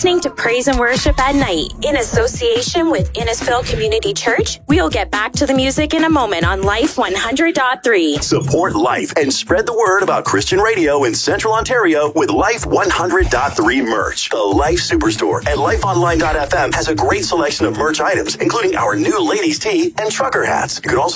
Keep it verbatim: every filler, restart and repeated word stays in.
listening to Praise and Worship at Night in association with Innisfil Community Church. We'll get back to the music in a moment on Life one hundred point three. Support Life and spread the word about Christian radio in Central Ontario with Life one hundred point three merch. The Life Superstore at life online dot f m has a great selection of merch items, including our new ladies' tee and trucker hats. You can also